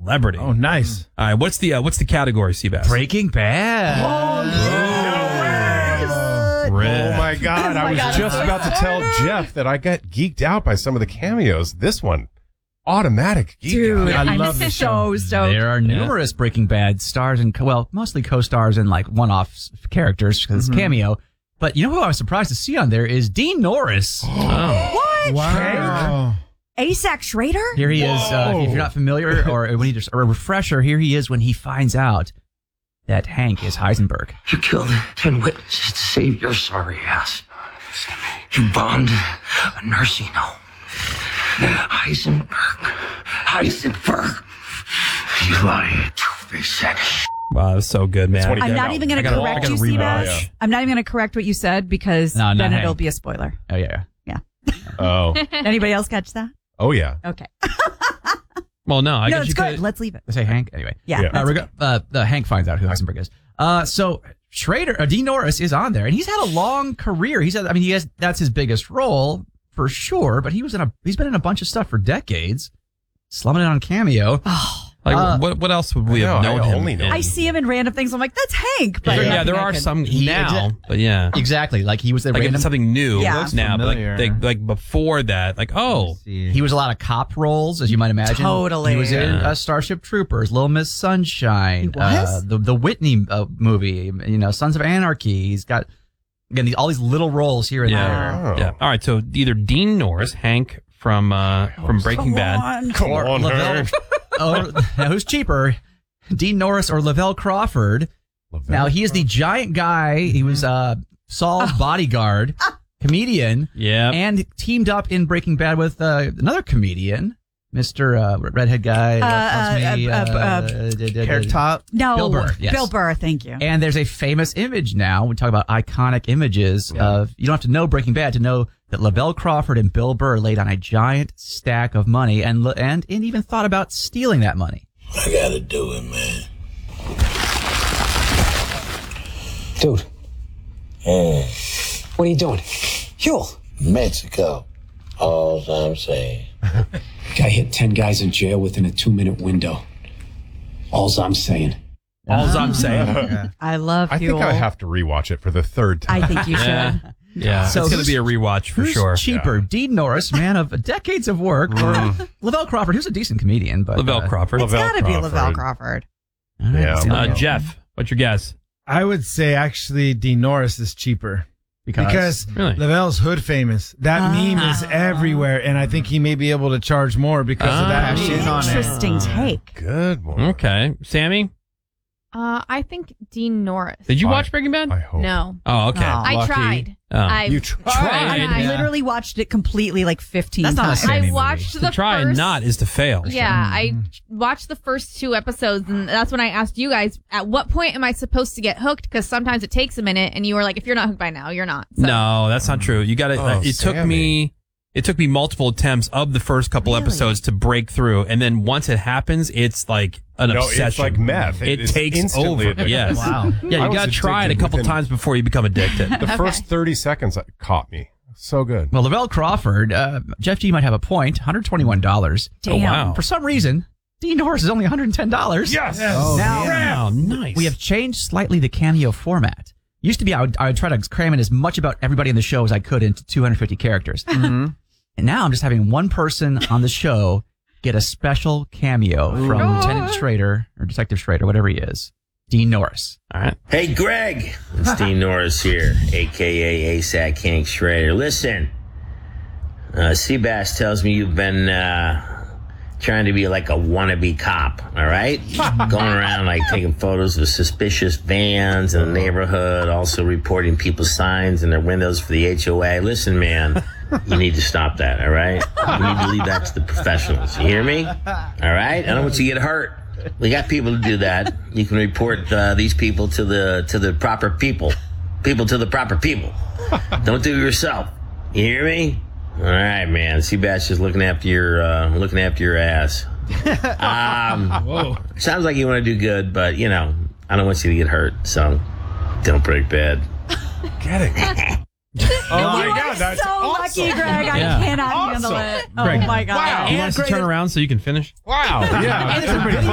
celebrity. Oh, nice. All right, what's the category, Seabass? Breaking Bad. Oh my God. I was just about to tell Jeff that I got geeked out by some of the cameos. This one, automatic geek Dude, out. I love the show. So There are numerous Breaking Bad stars and, mostly co-stars and like one-off characters because it's cameo. But you know who I was surprised to see on there is Dean Norris. what? Wow. ASAC Schrader? Here he is. If you're not familiar or when you or a refresher, here he is when he finds out that Hank is Heisenberg. You killed 10 witnesses to save your sorry ass. You bombed a nursing home. Heisenberg. You lying two-faced sack of shit. Wow, that was so good, man. I'm not even going to correct you, Seabass. I'm not even going to correct what you said because then it'll be a spoiler. Oh, yeah. Oh. Anybody else catch that? Oh, yeah. Okay. Well, no, I no, guess it's you good. could. Let's leave it. Let's say Hank anyway. Yeah. Hank finds out who Heisenberg is. So Dean Norris is on there, and he's had a long career. That's his biggest role for sure. But he's been in a bunch of stuff for decades. Slumming it on Cameo. What else would we have known him? In? I see him in random things. I'm like, that's Hank. But there are some now, but yeah, exactly. Like he was the random, something new now, but like before that, he was a lot of cop roles, as you might imagine. Totally, he was in Starship Troopers, Little Miss Sunshine, the Whitney movie, Sons of Anarchy. He's got all these little roles here and there. Yeah. All right, so either Dean Norris, Hank from Breaking Bad, or Lavelle. Who's cheaper, Dean Norris or Lavelle Crawford? Now, he is the giant guy. He was Saul's bodyguard, comedian, and teamed up in Breaking Bad with another comedian, Mr. Redhead guy. Hair Top. No, Bill Burr. Yes. Bill Burr, thank you. And there's a famous image now. We talk about iconic images of, you don't have to know Breaking Bad to know that Lavelle Crawford and Bill Burr laid on a giant stack of money and even thought about stealing that money. I gotta do it, man. Dude. What are you doing? Huel. Mexico. All I'm saying. Guy hit 10 guys in jail within a 2-minute window. All's I'm saying. All's I'm saying. I love I think I have to rewatch it for the third time. I think you should. Yeah, so it's going to be a rewatch for sure. Cheaper, Dean Norris, man of decades of work, or Lavelle Crawford, who's a decent comedian, but Lavelle Crawford. It's got to be Lavelle Crawford. Jeff, what's your guess? I would say actually Dean Norris is cheaper. Because Lavelle's hood famous. That meme is everywhere, and I think he may be able to charge more because of that meme. Interesting take. Good one. Okay. Sammy? I think Dean Norris. Did you watch Breaking Bad? I hope. No. Oh, okay. I tried. You tried? I literally watched it completely like 15 times. I watched the try first... and not is to fail. Yeah, I watched the first 2 episodes, and that's when I asked you guys, at what point am I supposed to get hooked? Because sometimes it takes a minute, and you were like, if you're not hooked by now, you're not. So. No, that's not true. You got to. It took me multiple attempts of the first couple episodes to break through, and then once it happens, it's like an obsession. It's like meth. It takes over. Addictive. Yes. Wow. Yeah, you got to try it a couple times before you become addicted. The first 30 seconds caught me. So good. Well, Lavelle Crawford, Jeff G might have a point. $121. Damn. Oh, wow. For some reason, Dean Norris is only $110. Yes. Now, nice. we have changed slightly the Cameo format. Used to be I would try to cram in as much about everybody in the show as I could into 250 characters. And now I'm just having one person on the show get a special cameo from Lieutenant Schrader or Detective Schrader, whatever he is. Dean Norris. All right. Hey, Greg. It's Dean Norris here, a.k.a. ASAC Hank Schrader. Listen, Seabass tells me you've been trying to be like a wannabe cop, all right? Going around like taking photos of suspicious vans in the neighborhood, also reporting people's signs in their windows for the HOA. Listen, man, you need to stop that, all right? You need to leave that to the professionals. You hear me? All right? I don't want you to get hurt. We got people to do that. You can report these people to the proper people. People to the proper people. Don't do it yourself. You hear me? All right, man. Seabass is looking after your ass. Sounds like you want to do good, but I don't want you to get hurt. So don't break bad. Get it. Oh my God, that's so awesome. Lucky, Greg. I cannot handle it. Greg, oh my God. Wow. He wants to turn around so you can finish. Wow. Yeah.